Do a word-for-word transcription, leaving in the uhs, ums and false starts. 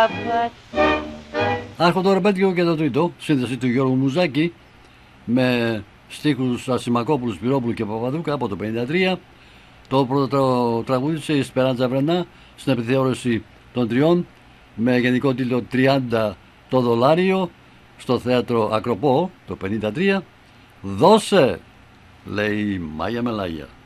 Άρχοντο ρεμπέτικο και το τρίτο, σύνδεση του Γιώργου Μουζάκη με στίχους Ασημακόπουλου, Σπυρόπουλου και Παπαδούκα από το πενήντα τρία. Το πρώτο τραγούδι της η Σπεράντζα Βρενά στην επιθεώρηση των τριών με γενικό τίτλο τριάντα το δολάριο στο θέατρο Ακροπό το πενήντα τρία. Δώσε, λέει η Μάγια Μελάγια.